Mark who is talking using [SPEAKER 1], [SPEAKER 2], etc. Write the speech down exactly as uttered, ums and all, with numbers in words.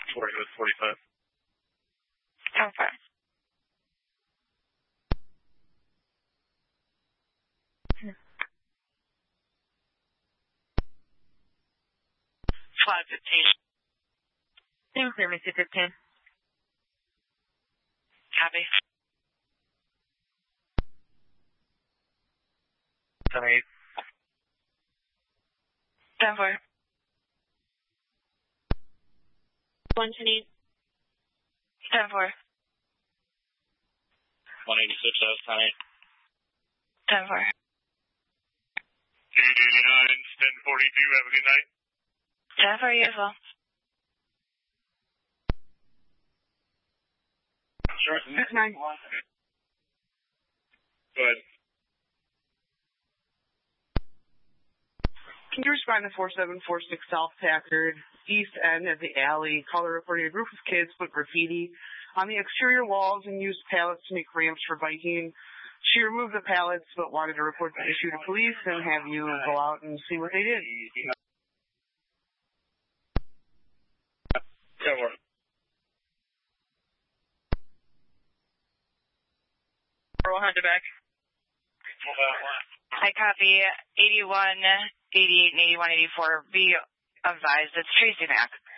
[SPEAKER 1] forty with forty-five.
[SPEAKER 2] ten four.
[SPEAKER 3] five fifteen.
[SPEAKER 2] Same clear, Missy fifteen.
[SPEAKER 3] Copy.
[SPEAKER 1] ten eight.
[SPEAKER 2] ten four.
[SPEAKER 3] one ten eight.
[SPEAKER 2] ten four.
[SPEAKER 1] one eighty-six, that was ten eight.
[SPEAKER 2] ten four.
[SPEAKER 1] eight eighty-nine, ten forty-two, have a good night.
[SPEAKER 2] ten four, you as well.
[SPEAKER 1] Sure.
[SPEAKER 3] nine.
[SPEAKER 1] Go ahead.
[SPEAKER 3] Can you respond to four seven four six South Packard, east end of the alley? Caller reporting a group of kids put graffiti on the exterior walls and used pallets to make ramps for biking. She removed the pallets but wanted to report the issue to police and have you go out and see what they did.
[SPEAKER 1] ten four.
[SPEAKER 2] Roll Honda back. I copy eighty-one, eighty-eight, and eighty-one, eighty-four. Be advised, it's Tracy Mack.